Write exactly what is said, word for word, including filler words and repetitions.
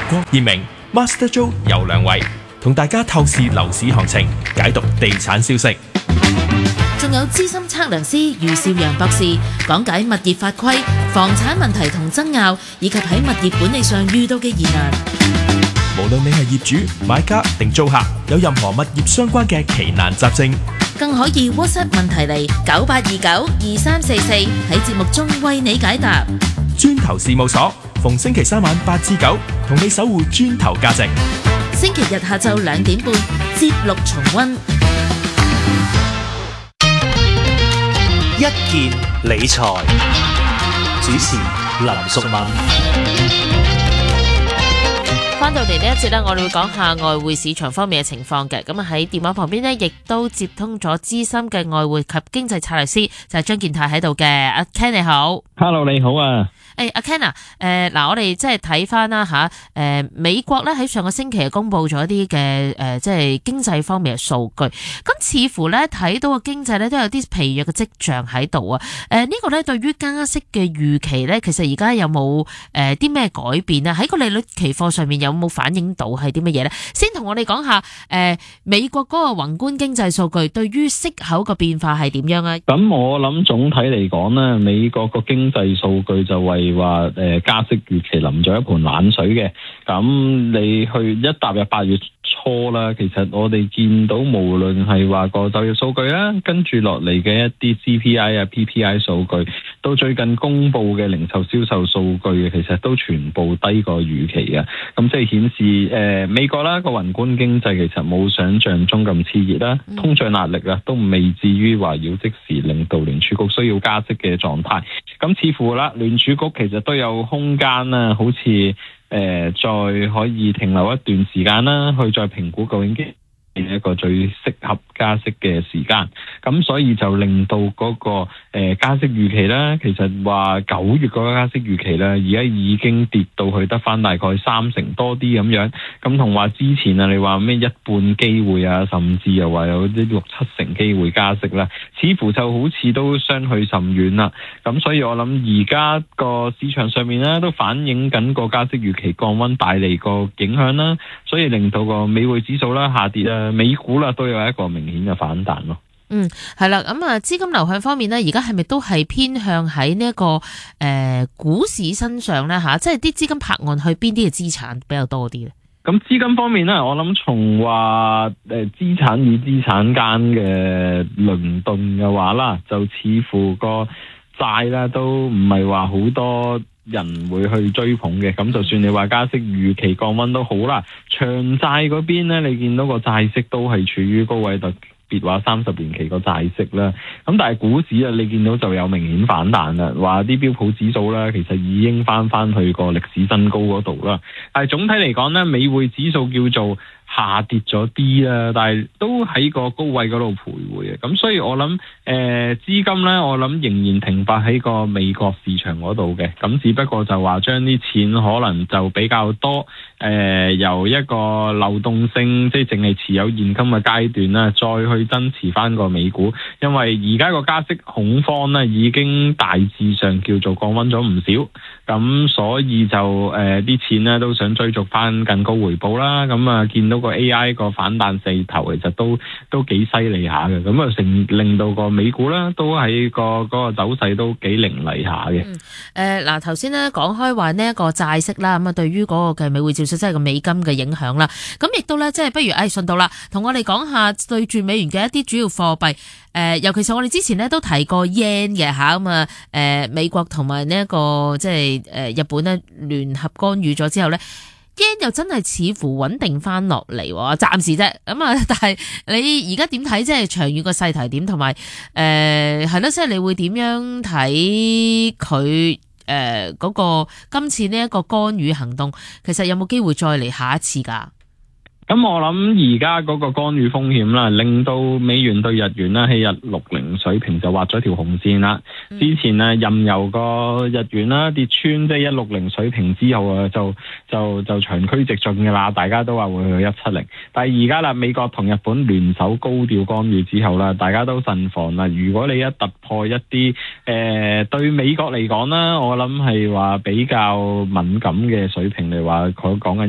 郭燕明、Master Joe 游良偉同大家透視樓市行情，解讀地產消息。 仲有資深測量師余少陽博士講解物業法規、房產問題同爭拗，以及喺物業管理上遇到嘅疑難。 無論你係業主、買家定租客，有任何物業相關嘅奇難雜症， 更可以 WhatsApp 問題嚟九八二九二三四四，喺節目中為你解答。 磚頭事務所逢星期三晚八至九，同你守護磚頭價值。 星期日下晝兩點半，節錄重溫。 一件理財，主持林淑敏。 翻到嚟呢一節呢，我哋會講下外匯市場方面嘅情況嘅。咁啊喺電話旁邊呢，亦都接通咗資深嘅外匯及經濟策略師，就係張健泰喺度嘅。阿 Ken 你好。 Hello， 你好啊。 誒，阿 Ken 啊，誒，嗱，我哋即係睇翻啦吓，誒，美國咧喺上個星期公布咗一啲嘅誒，即係經濟方面嘅數據，咁似乎咧睇到個經濟咧都有啲疲弱嘅跡象喺度啊。誒，呢個咧對於加息嘅預期咧，其實而家有冇誒啲咩改變啊？喺個利率期貨上面有冇反映到係啲乜嘢咧？先同我哋講下誒，美國嗰個宏觀經濟數據對於息口嘅變化係點樣啊？ 咁我諗總體嚟講咧，美國個經濟數據就為話誒加息預期淋咗一盆冷水嘅。咁你去一踏入八月初啦，其實我哋見到無論係話個就業數據啦，跟住落嚟嘅一啲 C P I 啊 P P I 數據，到最近公布嘅零售銷售數據，其實都全部低過預期嘅。咁即係顯示誒、呃、美國啦個宏觀經濟其實冇想象中咁熾熱啦，通脹壓力啊都未至於話要即時令到聯儲局需要加息嘅狀態。咁似乎啦聯儲局其實都有空間啦，好似誒、呃、再可以停留一段時間啦，去再評估究竟一個最適合加息嘅時間，咁所以就令到嗰、那個誒、呃、加息預期咧，其實話九月嗰個加息預期咧，而家已經跌到去得翻大概三成多啲咁樣，咁同話之前啊，你話咩一半機會啊，甚至又話有啲六七成機會加息啦，似乎就好似都相去甚遠啦。咁所以我諗而家個市場上面咧都反映緊個加息預期降溫帶嚟個影響啦，所以令到個美匯指數啦下跌啊。美股啦都有一個明顯嘅反彈咯。 嗯，係啦，咁啊資金流向方面呢，而家係咪都係偏向喺呢一個誒、呃、股市身上咧吓、啊？即係啲資金拍岸去邊啲嘅資產比較多啲咧？ 咁資金方面咧，我諗從話誒資產與資產間嘅輪動嘅話啦，就似乎個債啦都唔係話好多人會去追捧嘅。咁就算你話加息預期降溫都好啦，長債嗰邊咧，你見到個債息都係處於高位，特別話三十年期個債息啦。咁但係股市啊，你見到就有明顯反彈啦，話啲標普指數啦，其實已經翻翻去個歷史新高嗰度啦。但係總體嚟講咧，美匯指數叫做下跌咗啲啦，但係都喺個高位嗰度徘徊嘅。咁所以我諗誒資金咧，我諗仍然停泊喺個美國市場嗰度嘅。咁只不過就話將啲錢可能就比較多誒、呃、由一個流動性，即係淨係持有現金嘅階段啦，再去增持翻個美股。因為而家個加息恐慌咧已經大致上叫做降溫咗唔少，咁所以就誒啲、呃、錢咧都想追逐翻更高回報啦。咁啊見到個 A I 個反彈勢頭其實都都幾犀利下嘅，咁啊成令到個美股啦都喺個嗰個走勢都幾凌厲下嘅。 嗯，誒嗱頭先咧講開話呢一個債息啦，咁啊對於嗰個嘅美匯指數即係個美金嘅影響啦，咁亦都咧即係不如誒順道啦，同我哋講下對住美元嘅一啲主要貨幣，誒、呃、尤其是我哋之前咧都提過 yen 嘅吓，咁啊誒美國同埋呢一個即係誒日本咧聯合干預咗之後咧。yen 又真係似乎穩定翻落嚟喎，暫時啫。咁啊，但係你而家點睇？即係長遠個勢頭點，同埋誒係咯，即係你會點樣睇佢誒嗰個今次呢一個干預行動？其實有冇機會再嚟下一次㗎？ 咁我諗而家嗰個干預風險啦，令到美元對日元啦喺一六零水平就畫咗條紅線啦。嗯、之前啊任由個日元啦跌穿即係一六零水平之後啊，就就就長驅直進嘅啦，大家都話會去一七零。但係而家啦，美國同日本聯手高調干預之後啦，大家都慎防啦。如果你一突破一啲誒、呃、對美國嚟講啦，我諗係話比較敏感嘅水平嚟話，佢講緊